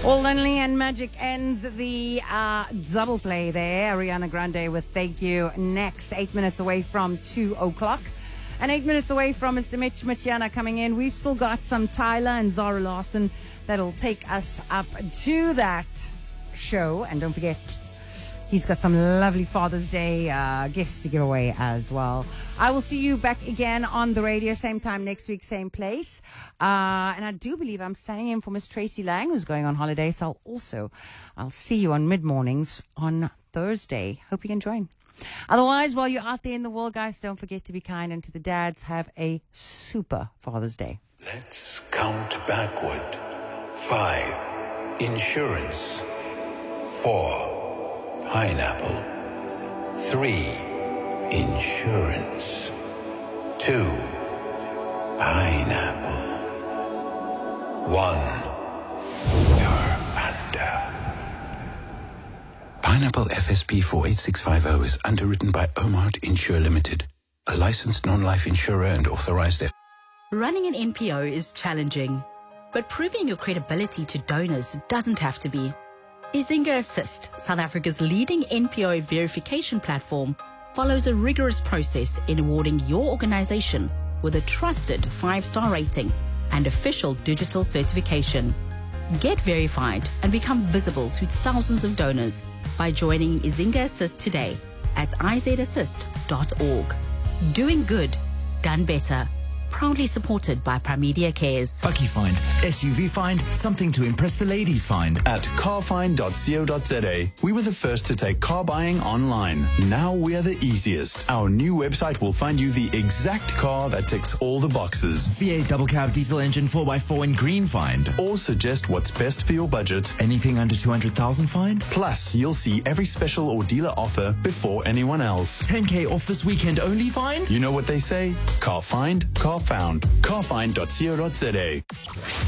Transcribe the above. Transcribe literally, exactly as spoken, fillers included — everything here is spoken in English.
All Lonely and Magic ends the uh, double play there. Ariana Grande with Thank You. Next, eight minutes away from two o'clock. And eight minutes away from Mister Mitch Machiana coming in. We've still got some Tyler and Zara Larson that'll take us up to that show. And don't forget, he's got some lovely Father's Day uh, gifts to give away as well. I will see you back again on the radio, same time next week, same place. Uh, and I do believe I'm standing in for Miss Tracy Lang, who's going on holiday. So I'll also, I'll see you on mid-mornings on Thursday. Hope you can join. Otherwise, while you're out there in the world, guys, don't forget to be kind. And to the dads, have a super Father's Day. Let's count backward. Five, insurance. Four, pineapple. Three, insurance. Two, pineapple. One, you're under. Pineapple F S P four eight six five zero is underwritten by Omart Insure Limited, a licensed non-life insurer and authorized. Running an N P O is challenging, but proving your credibility to donors doesn't have to be. Izinga Assist, South Africa's leading N P O verification platform, follows a rigorous process in awarding your organization with a trusted five-star rating and official digital certification. Get verified and become visible to thousands of donors by joining Izinga Assist today at i z assist dot org. Doing good, done better. Proudly supported by Primedia Cares. Bucky Find, S U V Find, something to impress the ladies find. At car find dot co dot z a, we were the first to take car buying online. Now we're the easiest. Our new website will find you the exact car that ticks all the boxes. V eight double cab diesel engine four by four in green find. Or suggest what's best for your budget. Anything under two hundred thousand find. Plus, you'll see every special or dealer offer before anyone else. ten K off this weekend only find. You know what they say? Car find, car found. car find dot co dot z a.